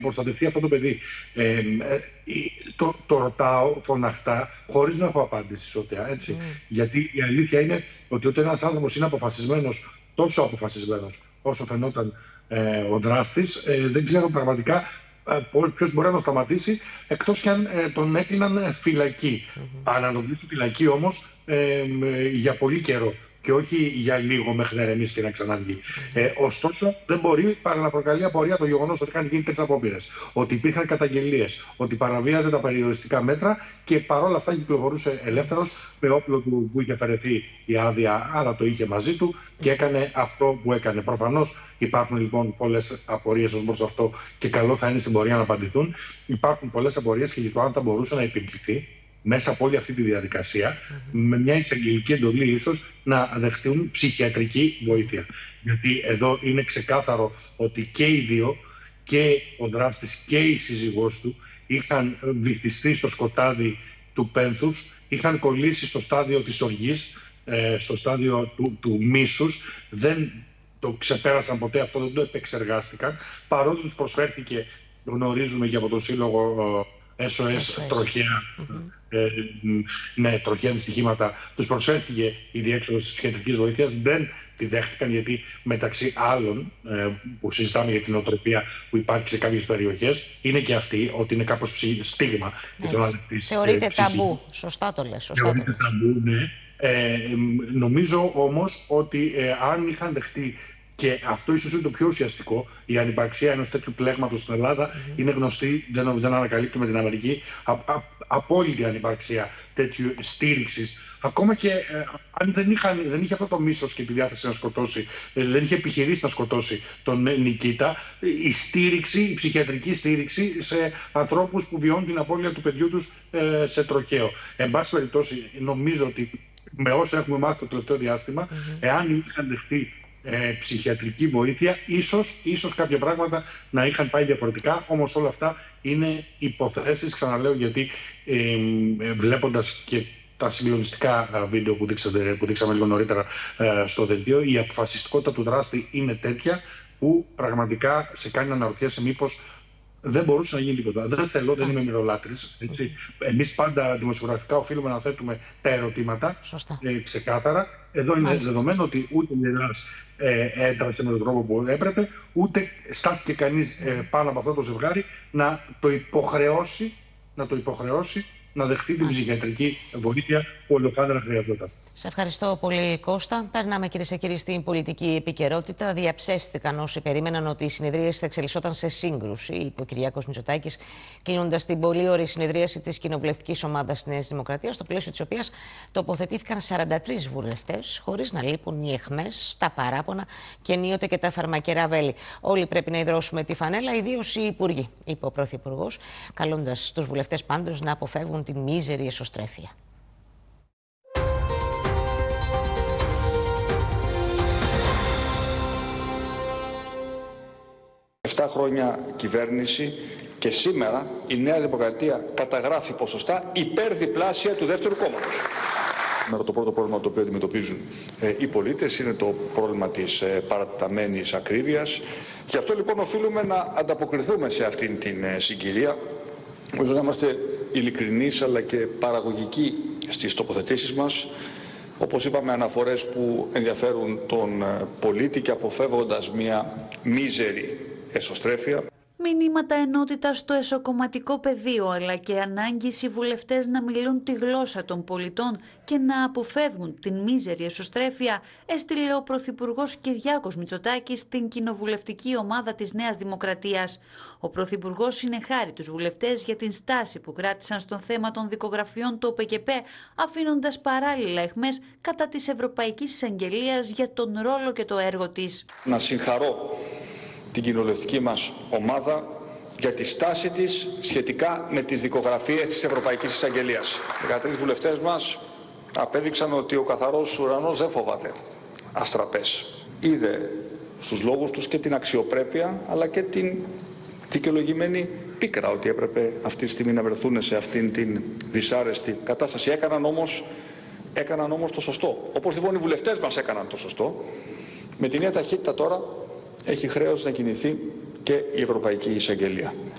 προστατευτεί αυτό το παιδί. Το ρωτάω φωναχτά, χωρίς να έχω απάντηση σωτέα, έτσι. Γιατί η αλήθεια είναι ότι όταν ένας άνθρωπος είναι αποφασισμένος, τόσο αποφασισμένος όσο φαινόταν ο δράστης, δεν ξέρω πραγματικά ποιος μπορεί να τον σταματήσει, εκτός κι αν τον έκλειναν φυλακή. Να τον κλείσουν φυλακή όμως για πολύ καιρό και όχι για λίγο μέχρι να ηρεμήσει και να ξαναβγεί. Ωστόσο, δεν μπορεί παρά να προκαλεί απορία το γεγονός ότι είχαν γίνει 3 απόπειρες, ότι υπήρχαν καταγγελίες, ότι παραβίαζε τα περιοριστικά μέτρα και παρόλα αυτά κυκλοφορούσε ελεύθερος με όπλο του που είχε αφαιρεθεί η άδεια, άρα το είχε μαζί του και έκανε αυτό που έκανε. Προφανώς υπάρχουν λοιπόν πολλές απορίες ως προς αυτό και καλό θα είναι στην πορεία να απαντηθούν. Υπάρχουν πολλές απορίες και για το αν θα μπορούσε να επιβληθεί μέσα από όλη αυτή τη διαδικασία, με μια εισαγγελική εντολή ίσως, να δεχτούν ψυχιατρική βοήθεια. Γιατί εδώ είναι ξεκάθαρο ότι και οι δύο, και ο δράστης και η σύζυγός του, είχαν βυθιστεί στο σκοτάδι του πένθους, είχαν κολλήσει στο στάδιο της οργής, στο στάδιο του μίσους, δεν το ξεπέρασαν ποτέ αυτό, δεν το επεξεργάστηκαν, παρότι τους προσφέρθηκε, γνωρίζουμε και από τον Σύλλογο SOS τροχαία, τροχαία δυστυχήματα, τους προσφέρθηκε η διέξοδος της ψυχιατρικής βοήθειας, δεν τη δέχτηκαν γιατί μεταξύ άλλων που συζητάμε για την οτροπία που υπάρχει σε κάποιες περιοχές, είναι και αυτή ότι είναι κάπως στίγμα. Θεωρείται ταμπού, σωστά το λες. Θεωρείται ταμπού, ναι. Νομίζω όμως ότι αν είχαν δεχτεί, και αυτό ίσως είναι το πιο ουσιαστικό, η ανυπαρξία ενός τέτοιου πλέγματος στην Ελλάδα είναι γνωστή, δεν ανακαλύπτουμε την Αμερική, απόλυτη ανυπαρξία τέτοιου στήριξης. Ακόμα και αν δεν είχε αυτό το μίσος και τη διάθεση να σκοτώσει, δεν είχε επιχειρήσει να σκοτώσει τον Νικήτα, η στήριξη, η ψυχιατρική στήριξη σε ανθρώπους που βιώνουν την απώλεια του παιδιού τους σε τροχαίο. Εν πάση περιπτώσει, νομίζω ότι με όσα έχουμε μάθει το τελευταίο διάστημα, εάν είχαν δεχτεί ψυχιατρική βοήθεια, ίσως κάποια πράγματα να είχαν πάει διαφορετικά, όμως όλα αυτά είναι υποθέσεις, ξαναλέω, γιατί βλέποντας και τα συγκλονιστικά βίντεο που δείξαμε λίγο νωρίτερα στο δελτίο, η αποφασιστικότητα του δράστη είναι τέτοια που πραγματικά σε κάνει να αναρωτιέσαι μήπως δεν μπορούσε να γίνει τίποτα. Δεν θέλω, δεν είμαι μυρωλάτρης. Εμείς πάντα δημοσιογραφικά οφείλουμε να θέτουμε τα ερωτήματα ξεκάθαρα. Εδώ είναι δεδομένο ότι ούτε ο Ιεράς έντραξε με τον τρόπο που έπρεπε, ούτε στάθηκε κανείς πάνω από αυτό το ζευγάρι να το υποχρεώσει να δεχτεί την ψυχιατρική βοήθεια που ολοκάνδρα χρειαζόταν. Σε ευχαριστώ πολύ, Κώστα. Περνάμε, κυρίες και κύριοι, στην πολιτική επικαιρότητα. Διαψεύστηκαν όσοι περίμεναν ότι η συνεδρίαση θα εξελισσόταν σε σύγκρουση, είπε ο Κυριάκος Μητσοτάκης, κλείνοντας την πολύ ωραία συνεδρίαση της κοινοβουλευτικής ομάδας της Νέας Δημοκρατίας, στο πλαίσιο της οποίας τοποθετήθηκαν 43 βουλευτές, χωρίς να λείπουν οι αιχμές, τα παράπονα και ενίοτε και τα φαρμακερά βέλη. Όλοι πρέπει να ιδρώσουμε τη φανέλα, ιδίως οι υπουργοί, είπε ο Πρωθυπουργός, καλώντας τους βουλευτές πάντως να αποφεύγουν τη μίζερη εσωστρέφεια. 7 χρόνια κυβέρνηση και σήμερα η Νέα Δημοκρατία καταγράφει ποσοστά υπερδιπλάσια του δεύτερου κόμματος. Το πρώτο πρόβλημα το οποίο αντιμετωπίζουν οι πολίτες είναι το πρόβλημα της παρατεταμένης ακρίβειας. Γι' αυτό λοιπόν οφείλουμε να ανταποκριθούμε σε αυτήν την συγκυρία, ώστε να είμαστε ειλικρινείς αλλά και παραγωγικοί στις τοποθετήσεις μας. Όπως είπαμε, αναφορές που ενδιαφέρουν τον πολίτη και αποφεύγοντας μια μίζερη εσωστρέφεια. Μηνύματα ενότητας στο εσωκομματικό πεδίο, αλλά και ανάγκη οι βουλευτές να μιλούν τη γλώσσα των πολιτών και να αποφεύγουν την μίζερη εσωστρέφεια, έστειλε ο Πρωθυπουργός Κυριάκος Μητσοτάκης στην κοινοβουλευτική ομάδα της Νέας Δημοκρατίας. Ο Πρωθυπουργός συνεχάρει τους βουλευτές για την στάση που κράτησαν στο θέμα των δικογραφιών του ΟΠΕΚΕΠ, αφήνοντας παράλληλα αιχμές κατά της Ευρωπαϊκής Εισαγγελίας για τον ρόλο και το έργο της. Να συγχαρώ την κοινοβουλευτική μας ομάδα για τη στάση της σχετικά με τις δικογραφίες της Ευρωπαϊκής Εισαγγελίας. Οι 13 βουλευτές μας απέδειξαν ότι ο καθαρός ουρανός δεν φοβάται αστραπές. Είδε στους λόγους τους και την αξιοπρέπεια αλλά και την δικαιολογημένη πίκρα ότι έπρεπε αυτή τη στιγμή να βρεθούν σε αυτήν την δυσάρεστη κατάσταση. Έκαναν όμως το σωστό. Όπως λοιπόν οι βουλευτές μας έκαναν το σωστό, με τη νέα ταχύτητα τώρα έχει χρέος να κινηθεί και η Ευρωπαϊκή Εισαγγελία.